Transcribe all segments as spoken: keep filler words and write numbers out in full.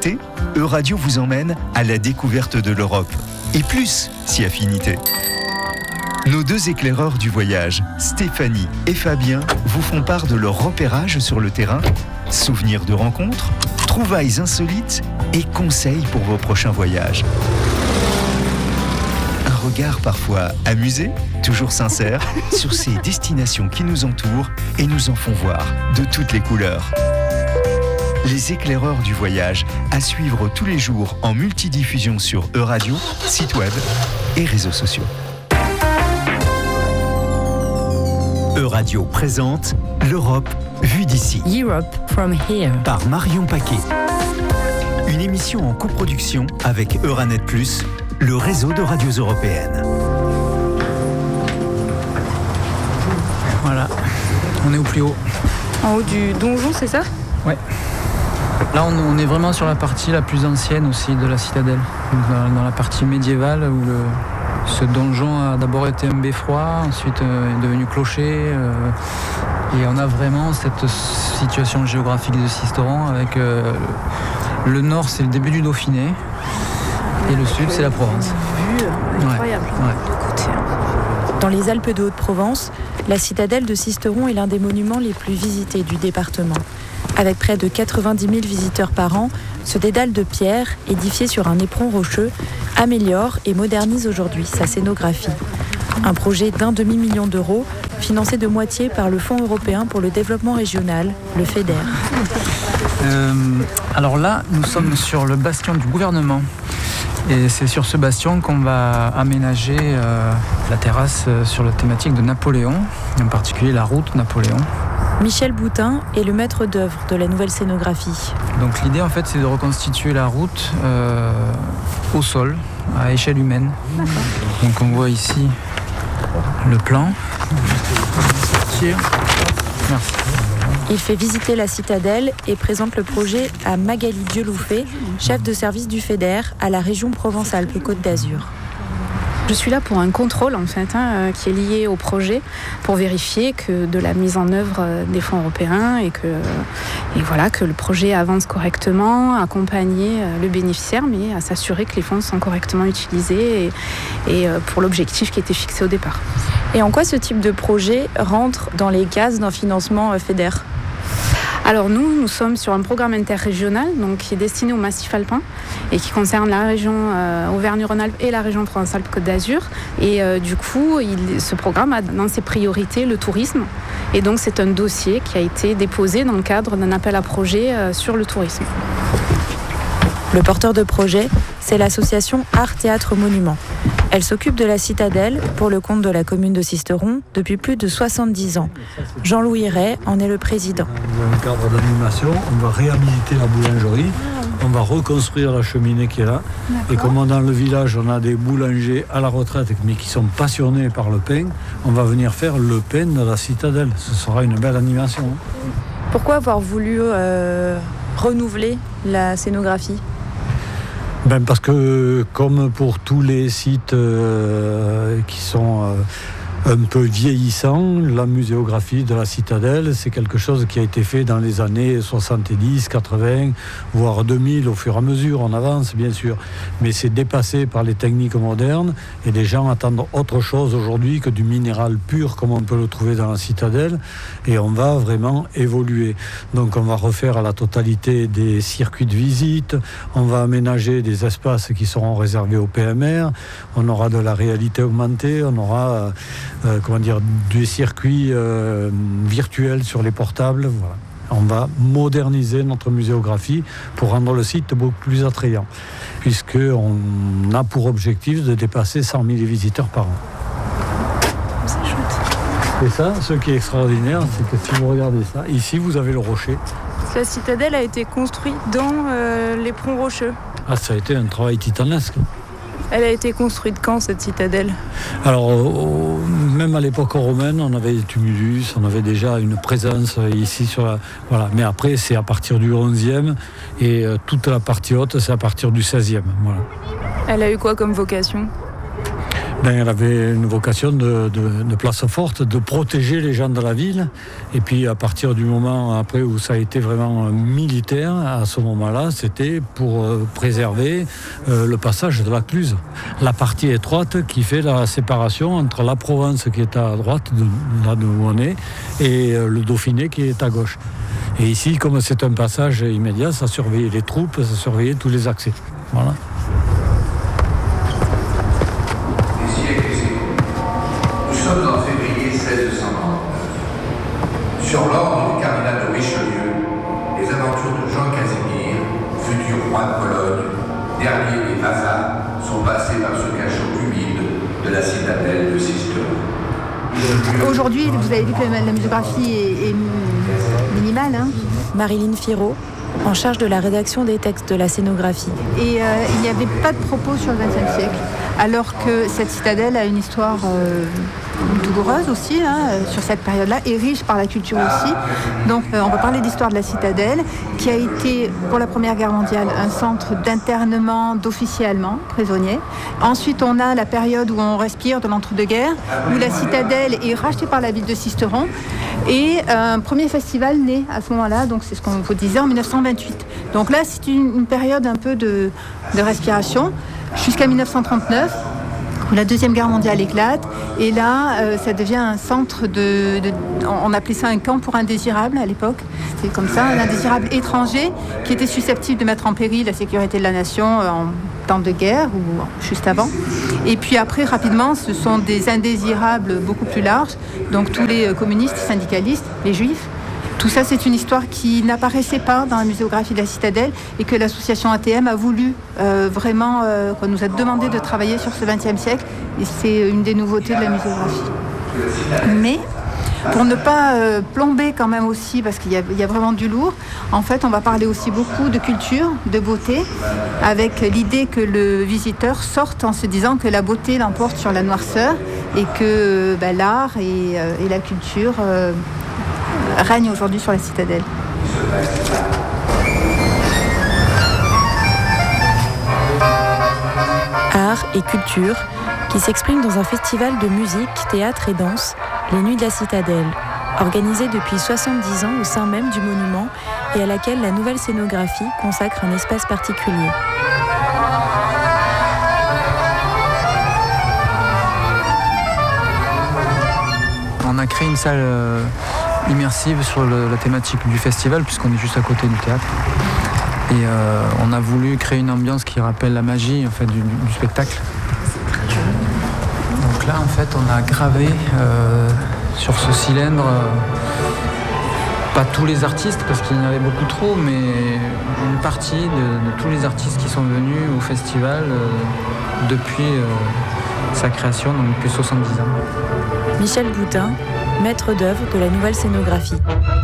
été, Euradio vous emmène à la découverte de l'Europe. Et plus, si affinité. Nos deux éclaireurs du voyage, Stéphanie et Fabien, vous font part de leur repérage sur le terrain, souvenirs de rencontres, trouvailles insolites et conseils pour vos prochains voyages. Un regard parfois amusé, toujours sincère, sur ces destinations qui nous entourent et nous en font voir de toutes les couleurs. Les éclaireurs du voyage, à suivre tous les jours en multidiffusion sur Euradio, site web et réseaux sociaux. Euradio présente l'Europe vue d'ici. Europe from here. Par Marion Paquet. Une émission en coproduction avec Euranet plus, le réseau de radios européennes. Voilà, on est au plus haut. En haut du donjon, c'est ça ? Ouais. Là, on, on est vraiment sur la partie la plus ancienne aussi de la citadelle. Dans, dans la partie médiévale où le, ce donjon a d'abord été un beffroi, ensuite euh, est devenu clocher. Euh, et on a vraiment cette situation géographique de Sisteron avec euh, le nord, c'est le début du Dauphiné. Et le sud, c'est la Provence. Vue incroyable. Ouais, ouais. Dans les Alpes de Haute-Provence, la citadelle de Sisteron est l'un des monuments les plus visités du département. Avec près de quatre-vingt-dix mille visiteurs par an, ce dédale de pierre, édifié sur un éperon rocheux, améliore et modernise aujourd'hui sa scénographie. Un projet d'un demi-million d'euros, financé de moitié par le Fonds européen pour le développement régional, le FEDER. Euh, alors là, nous sommes sur le bastion du gouvernement. Et c'est sur ce bastion qu'on va aménager euh, la terrasse euh, sur la thématique de Napoléon, en particulier la route Napoléon. Michel Boutin est le maître d'œuvre de la nouvelle scénographie. Donc l'idée en fait c'est de reconstituer la route euh, au sol, à échelle humaine. D'accord. Donc on voit ici le plan. Merci. Il fait visiter la citadelle et présente le projet à Magali Dieloufé, chef de service du FEDER à la région Provence-Alpes-Côte d'Azur. Je suis là pour un contrôle en fait, hein, qui est lié au projet, pour vérifier que de la mise en œuvre des fonds européens et que, et voilà, que le projet avance correctement, accompagner le bénéficiaire, mais à s'assurer que les fonds sont correctement utilisés et, et pour l'objectif qui était fixé au départ. Et en quoi ce type de projet rentre dans les cases d'un financement FEDER ? Alors nous, nous sommes sur un programme interrégional donc, qui est destiné au massif alpin et qui concerne la région euh, Auvergne-Rhône-Alpes et la région Provence-Alpes-Côte d'Azur. Et euh, du coup, il, ce programme a dans ses priorités le tourisme. Et donc c'est un dossier qui a été déposé dans le cadre d'un appel à projet euh, sur le tourisme. Le porteur de projet, c'est l'association Art Théâtre Monument. Elle s'occupe de la citadelle pour le compte de la commune de Sisteron depuis plus de soixante-dix ans. Jean-Louis Ray en est le président. Dans un cadre d'animation, on va réhabiliter la boulangerie, on va reconstruire la cheminée qui est là. D'accord. Et comme dans le village, on a des boulangers à la retraite mais qui sont passionnés par le pain, on va venir faire le pain de la citadelle. Ce sera une belle animation. Pourquoi avoir voulu euh, renouveler la scénographie ? Ben parce que, comme pour tous les sites euh, qui sont euh, un peu vieillissants, la muséographie de la citadelle, c'est quelque chose qui a été fait dans les années soixante-dix, quatre-vingts, voire deux mille, au fur et à mesure, on avance bien sûr. Mais c'est dépassé par les techniques modernes et les gens attendent autre chose aujourd'hui que du minéral pur comme on peut le trouver dans la citadelle, et on va vraiment évoluer. Donc on va refaire à la totalité des circuits de visite, on va aménager des espaces qui seront réservés au P M R, on aura de la réalité augmentée, on aura euh, comment dire, des circuits euh, virtuels sur les portables, voilà. On va moderniser notre muséographie pour rendre le site beaucoup plus attrayant, puisqu'on a pour objectif de dépasser cent mille visiteurs par an. C'est chouette. Et ça, ce qui est extraordinaire, c'est que si vous regardez ça, ici vous avez le rocher. La citadelle a été construite dans euh, l'éperon rocheux. Ah, ça a été un travail titanesque. Elle a été construite quand, cette citadelle ? Alors, au, même à l'époque romaine, on avait des tumulus, on avait déjà une présence ici sur la... Voilà. Mais après, c'est à partir du onzième et euh, toute la partie haute, c'est à partir du seizième. Voilà. Elle a eu quoi comme vocation ? Ben, elle avait une vocation de, de, de place forte, de protéger les gens de la ville. Et puis à partir du moment après où ça a été vraiment militaire, à ce moment-là, c'était pour euh, préserver euh, le passage de la Cluse. La partie étroite qui fait la séparation entre la Provence qui est à droite, de, là où on est, et euh, le Dauphiné qui est à gauche. Et ici, comme c'est un passage immédiat, ça surveillait les troupes, ça surveillait tous les accès. Voilà. Nous sommes en février seize cent trente-neuf. Sur l'ordre du cardinal de Richelieu, les aventures de Jean Casimir, futur roi de Pologne, dernier des Mazars, sont passées par ce cachot humide de la citadelle de Sisteron. Aujourd'hui, vous avez vu que la muséographie est, est minimale. Hein. Marilyn Firaud, en charge de la rédaction des textes de la scénographie. Et euh, il n'y avait pas de propos sur le vingtième siècle, alors que cette citadelle a une histoire euh, douloureuse aussi, hein, sur cette période-là, et riche par la culture aussi. Donc euh, on va parler d'histoire de la citadelle, qui a été, pour la Première Guerre mondiale, un centre d'internement d'officiers allemands, prisonniers. Ensuite, on a la période où on respire de l'entre-deux-guerres, où la citadelle est rachetée par la ville de Sisteron, et un premier festival naît à ce moment-là, donc c'est ce qu'on vous disait, en dix-neuf cent vingt-huit. Donc là, c'est une, une période un peu de, de respiration, jusqu'à dix-neuf cent trente-neuf, où la Deuxième Guerre mondiale éclate, et là, euh, ça devient un centre de, de... On appelait ça un camp pour indésirables à l'époque. C'est comme ça, un indésirable étranger qui était susceptible de mettre en péril la sécurité de la nation en temps de guerre, ou juste avant. Et puis après, rapidement, ce sont des indésirables beaucoup plus larges, donc tous les communistes, syndicalistes, les juifs. Tout ça, c'est une histoire qui n'apparaissait pas dans la muséographie de la citadelle et que l'association A T M a voulu euh, vraiment, euh, qu'on nous a demandé de travailler sur ce vingtième siècle, et c'est une des nouveautés de la muséographie. Mais pour ne pas euh, plomber quand même aussi, parce qu'il y a, il y a vraiment du lourd, en fait, on va parler aussi beaucoup de culture, de beauté, avec l'idée que le visiteur sorte en se disant que la beauté l'emporte sur la noirceur et que ben, l'art et, euh, et la culture euh, règnent aujourd'hui sur la citadelle. Art et culture qui s'expriment dans un festival de musique, théâtre et danse, les Nuits de la Citadelle, organisé depuis soixante-dix ans au sein même du monument et à laquelle la nouvelle scénographie consacre un espace particulier. On a créé une salle euh, immersive sur le, la thématique du festival, puisqu'on est juste à côté du théâtre. Et euh, on a voulu créer une ambiance qui rappelle la magie en fait, du, du spectacle. Donc là, en fait, on a gravé euh, sur ce cylindre, euh, pas tous les artistes, parce qu'il y en avait beaucoup trop, mais une partie de, de tous les artistes qui sont venus au festival euh, depuis euh, sa création, donc depuis soixante-dix ans. Michel Boutin, maître d'œuvre de la nouvelle scénographie.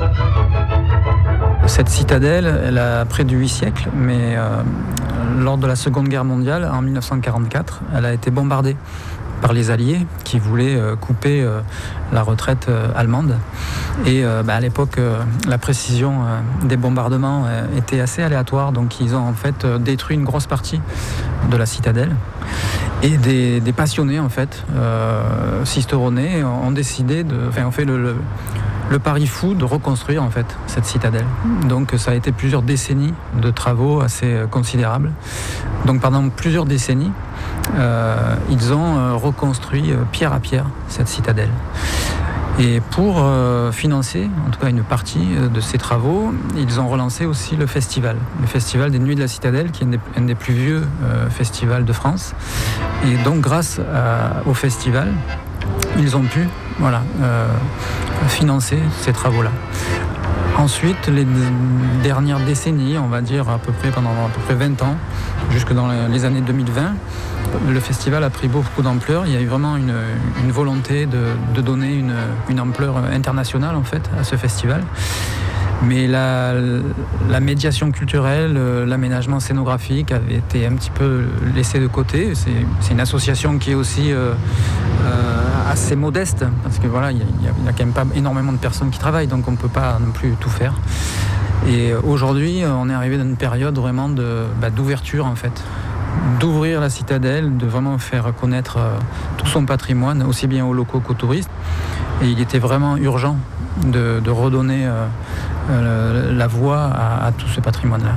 Cette citadelle, elle a près de huit siècles, mais euh, lors de la Seconde Guerre mondiale, en dix-neuf cent quarante-quatre, elle a été bombardée par les Alliés qui voulaient euh, couper euh, la retraite euh, allemande. Et euh, bah, à l'époque, euh, la précision euh, des bombardements euh, était assez aléatoire, donc ils ont en fait euh, détruit une grosse partie de la citadelle. Et des, des passionnés, en fait, euh, sisteronais, ont décidé de... Enfin, ont fait le, le, le pari fou de reconstruire, en fait, cette citadelle. Donc, ça a été plusieurs décennies de travaux assez considérables. Donc, pendant plusieurs décennies, euh, ils ont euh, reconstruit euh, pierre à pierre cette citadelle. Et pour euh, financer, en tout cas une partie euh, de ces travaux, ils ont relancé aussi le festival. Le festival des Nuits de la Citadelle, qui est un des, un des plus vieux euh, festivals de France. Et donc grâce à, au festival, ils ont pu voilà, euh, financer ces travaux-là. Ensuite, les dernières décennies, on va dire à peu près pendant à peu près vingt ans, jusque dans les années deux mille vingt, le festival a pris beaucoup d'ampleur. Il y a eu vraiment une, une volonté de, de donner une, une ampleur internationale en fait à ce festival. Mais la, la médiation culturelle, l'aménagement scénographique avait été un petit peu laissé de côté. C'est, c'est une association qui est aussi euh, euh, assez modeste, parce que voilà, il n'y a, a quand même pas énormément de personnes qui travaillent, donc on ne peut pas non plus tout faire. Et aujourd'hui, on est arrivé dans une période vraiment de, bah, d'ouverture en fait, d'ouvrir la citadelle, de vraiment faire connaître euh, tout son patrimoine, aussi bien aux locaux qu'aux touristes. Et il était vraiment urgent de, de redonner euh, euh, la voix à, à tout ce patrimoine-là.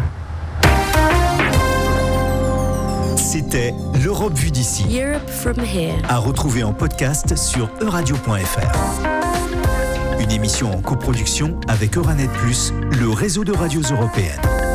C'était l'Europe vue d'ici. Europe from here. À retrouver en podcast sur euradio point f r. Une émission en coproduction avec Euranet plus, le réseau de radios européennes.